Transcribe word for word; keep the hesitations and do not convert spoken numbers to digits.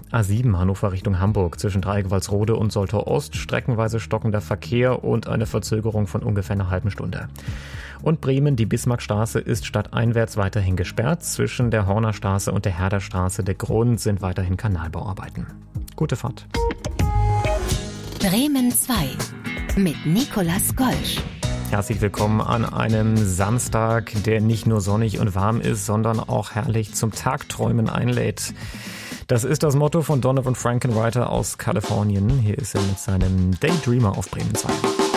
A sieben Hannover Richtung Hamburg zwischen Dreieck-Walsrode und Soltau Ost, streckenweise stockender Verkehr und eine Verzögerung von ungefähr einer halben Stunde. Und Bremen, die Bismarckstraße ist stadteinwärts weiterhin gesperrt. Zwischen der Horner Straße und der Herderstraße der Grund sind weiterhin Kanalbauarbeiten. Gute Fahrt. Bremen zwei mit Nicolas Golsch. Herzlich willkommen an einem Samstag, der nicht nur sonnig und warm ist, sondern auch herrlich zum Tagträumen einlädt. Das ist das Motto von Donovan Frankenreiter aus Kalifornien. Hier ist er mit seinem Daydreamer auf Bremen zwei.